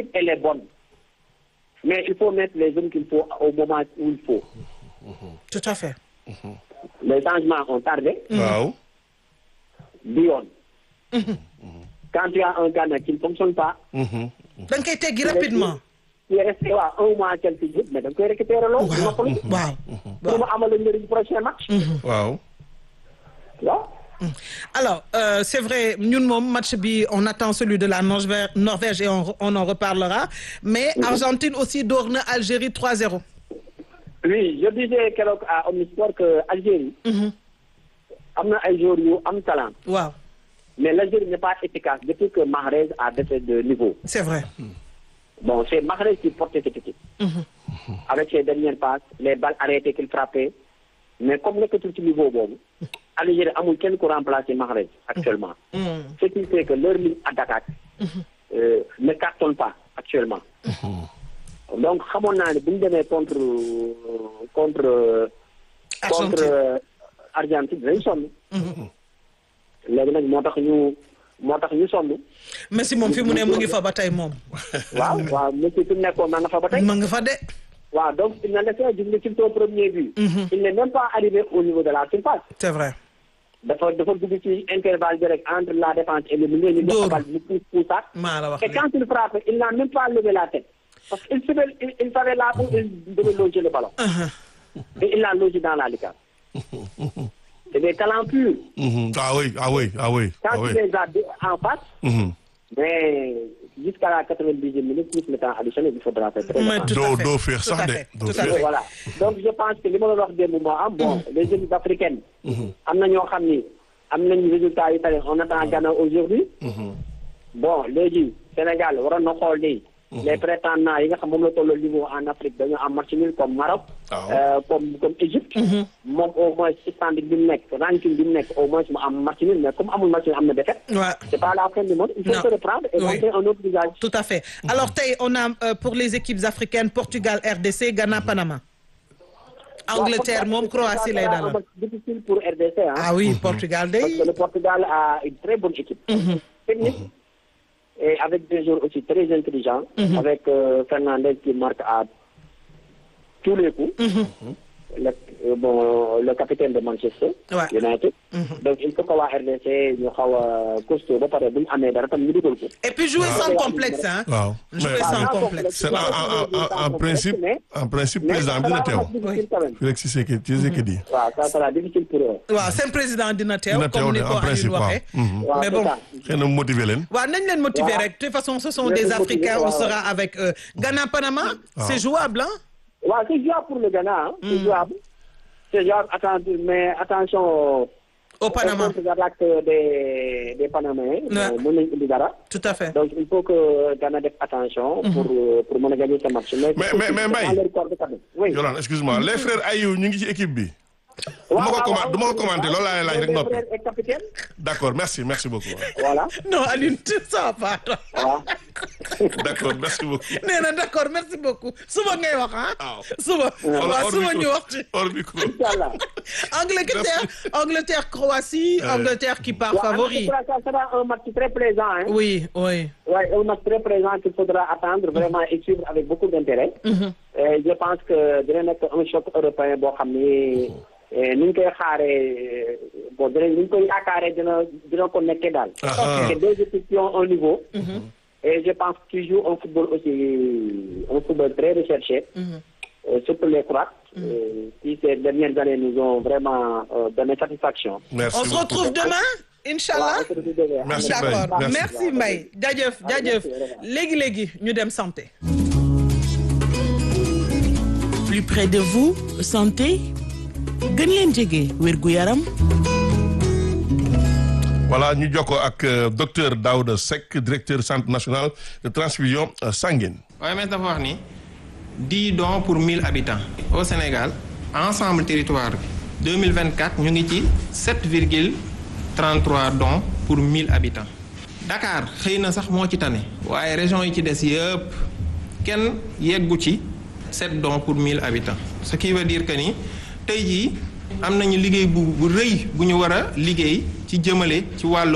l'équipe, elle est bonne. Mais il faut mettre les hommes qu'il faut au moment où il faut. Tout à fait. Les changements ont tardé. waaw. Dion. Quand tu as un Ghana qui ne fonctionne pas, da nga koy teggi rapidement. tu es resté un mois quelques jours, mais da nga koy récupérer loolu. waaw pour mu amal njëriñ prochain match. waaw. waaw. Alors, c'est vrai, ñun moom match bi on attend celui de la Norvège et on en reparlera. Mais Argentine aussi door na Algérie 3-0. Oui, je disais keroog à Omnisport que Algérie. am na ay joueurs yu am talent. waaw. Mais l'Algérie n'est pas efficace depuis que Mahrez a baissé de niveau. C'est vrai. Bon, c'est Mahrez qui portait cette équipe. Avec ses dernières passes, les balles arrêtées qu'il frappait. Mais comme nekkatul ci niveau boobu, Algérie amul kenn ku remplacer Mahrez actuellement. Ce qui fait que leur ligne d'attaque ne cartonne pas actuellement. Donc xamoon naa ne bu ñu demee contre Argentine dinañ sonn. léegi nag moo tax ñu sonn. Messi moom fi mu ne mu ngi fa ba tey moom. waaw Messi fi mu nekkoon ma nga fa ba tey. ma nga fa de. waaw donc il n'a laissé gis nga ci son premier but. il n'est même pas arrivé au niveau de la surface. C'est vrai. dafa dugg ci intervalle bi rek entre la défense et le milieu. ñu jox bal mu puusaat. maa la wax et quand il frappe il n'a même pas levé la tête. parce qu'il savait là où il devait loger le ballon. et il l'a logé dans la lucarne. C'est des talents purs. Ah oui. Quand tu les as en face, mais jusqu'à la 90e minute, plus le temps additionnel, il faudra faire très attention. doo faire sax de. Voilà. Donc je pense que li ma la wax démb moo am bon les équipes africaines. am na ñoo xam ni am nañu résultats yi tamit on attend Ghana aujourd'hui. Bon léegi Sénégal waroon na xool ni. Les prétendants yi nga xam moom la tolloo niveau en Afrique dañoo am match nul comme Maroc. comme Égypte. moom au moins standing bi mu nekk ranking bi mu nekk au moins mu am match nul mais comme amul match nul am na défaite. C'est pas la fin du monde. Il faut se reprendre et montrer un autre visage. Tout à fait. Alors tey on a pour les équipes africaines Portugal RDC Ghana Panama. Angleterre moom Croatie lay dalal. Difficile pour RDC hein. Ah oui Portugal day. Parce que le Portugal a une très bonne équipe. Technique. Et avec des joueurs aussi très intelligents, avec Fernandez qui marque à tous les coups, le capitaine de Manchester United. Donc il faut que waa RDC ñu xaw a costaud ba pare bu ñu amee dara tam ñu dugal ko. Et puis jouer sans complexe hein. waaw jouer sans complexe. en principe président dina teew. Félix Tshisekedi. waaw ça sera difficile pour eux. waaw seen président dina teew. comme ni ko Aliou waxee. mais bon xëy na motiver leen. waaw nañ leen motiver rek de toute façon ce sont des Africains on sera avec eux. Ghana Panama c'est jouable hein. waaw c'est jouable pour le Ghana hein. C'est jouable. C'est jouable mais attention. Au Panama. Des Panaméens. mën nañu indi dara. Tout à fait. Donc il faut que Ghana def attention. pour mën a gagner ce match. mais Mbaye. Yolande excuse-moi les frères Ayou ñu ngi ci équipe bi. du ma ko commenter loolu laa lay laaj rek noppi. D'accord merci beaucoup. Voilà. Non Alioune ça va pas toi. D'accord merci beaucoup. nee na d'accord merci beaucoup suba ngay wax ah. suba waaw suba ñu wax ci. hors micro. Inch'Allah. Angleterre Croatie. Angleterre qui part favori. Ça sera un match très plaisant hein. Oui. Ouais, un match très plaisant qu'il faudra attendre vraiment et suivre avec beaucoup d'intérêt. Je pense que dina nekk un choc européen boo xam ni ni ñu koy xaaree bon ni ñu koy yaakaaree dina ko nekkee daal. C'est deux équipes qui ont un niveau. Et je pense qu'ils jouent un football très recherché. Surtout les Croates. Qui ces dernières années nous ont vraiment donné satisfaction. Merci on se retrouve demain. Inch'Allah. Merci d'accord merci Mbaye jaajëf léegi ñu dem santé. Plus près de vous santé gën leen jege wérgu yaram. Voilà ñu jokkoo ak docteur Daouda Seck directeur centre national de transfusion sanguine. OMS dafa wax ni 10 dons pour 1000 habitants. Au Sénégal ensemble territoire bi 2024 ñu ngi ci 7,33 dons pour 1000 habitants. Dakar xëy na sax moo ci tane waaye région yi ci des yëpp kenn yeggu ci 7 dons pour 1000 habitants. Ce qui veut dire que ni tey jii am nañu liggéey bu rëy bu ñu war a liggéey ci jëmale ci wàllum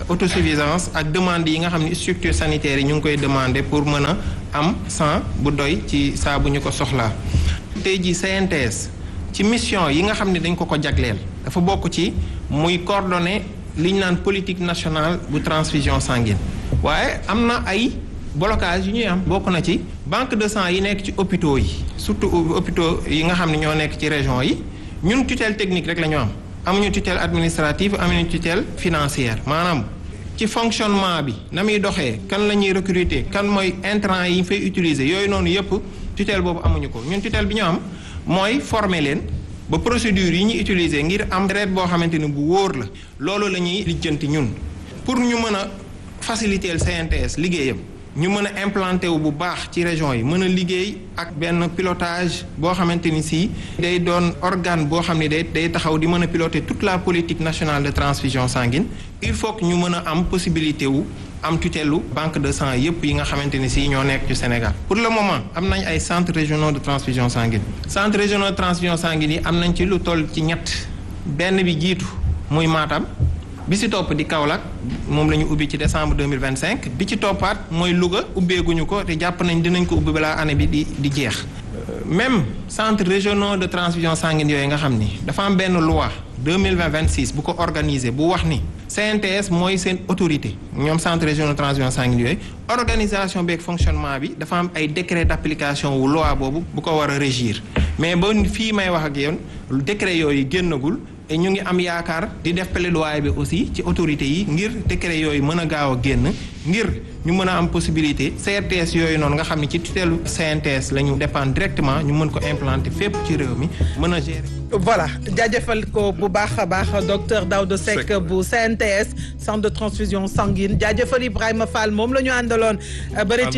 autosuffisance ak demande yi nga xam ne structure sanitaire yi ñu ngi koy demander pour mën a am sang bu doy ci saa bu ñu ko soxlaa. tey jii CNTS ci mission yi nga xam ne dañ ko jagleel dafa bokk ci muy coordonner li ñu naan politique nationale bu transfusion sanguine waaye am na ay blocage yu ñuy am bokk na ci banque de sang yi nekk ci hôpitaux yi surtout hôpitaux yi nga xam ne ñoo nekk ci région yi ñun tutelle technique rek la ñu am amuñu tutelle administrative amuñu tutelle financière maanaam ci fonctionnement bi na muy doxee kan la ñuy recruter kan mooy intrant yi ñu fay utiliser yooyu noonu yëpp tutelle boobu amuñu ko ñun tutelle bi ñu am mooy former leen ba procédure yi ñuy utiliser ngir am deret boo xamante ni bu wóor la loolu la ñuy lijjanti ñun pour ñu mën a faciliter le CNTS liggéeyam ñu mën a implanter wu bu baax ci région yi mën a liggéey ak benn pilotage boo xamante ni si day doon organe boo xam ne day taxaw di mën a piloter toute la politique nationale de transfusion sanguine il faut que ñu mën a am possibilité wu am tutelu banque de sang yëpp yi nga xamante ni si ñoo nekk ci Sénégal pour le moment am nañ ay centres régionaux de transfusion sanguine centres régionaux de transfusion sanguine yi am nañ ci lu toll ci ñett benn bi jiitu muy Matam bi ci topp di Kaolack moom la ñu ubbi ci décembre 2025 bi ci toppaat mooy Louga ubbeeguñu ko te jàpp nañ dinañ ko ubbi balaa année bi di jeex même centres régionaux de transfusion sanguine yooyu nga xam ni dafa am benn loi 2020-26 bu ko organiser bu wax ni CNTS mooy seen autorité ñoom centres régionaux de transfusion sanguine yooyu organisation beeg fonctionnement bi dafa am ay décret d'application wu loi boobu bu ko war a régir mais ba fii may wax ak yéen décret yooyu génnagul et ñu ngi am yaakaar di def plaidoyer bi aussi ci autorités yi ngir décret yooyu mën a gaaw a génn ngir ñu mën a am possibilité CRTS yooyu noonu nga xam ne ci tutelle CNTS la ñu dépendre directement ñu mën ko implanter fépp ci réew mi mën a gérer. voilà jaajëfal ko bu baax a baax docteur Daouda Seck bu CNTS centre de transfusion sanguine jaajëfal Ibrahima Fall moom la ñu àndaloon. bëri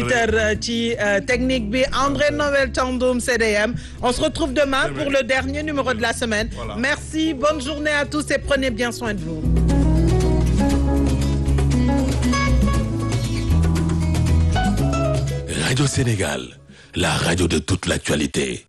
ci technique bi André Noël Thiandoum CDM on se retrouve demain pour le dernier numéro de la semaine. Voilà. Merci, bonne journée à tous et prenez bien soin de vous. Radio Sénégal, la radio de toute l'actualité.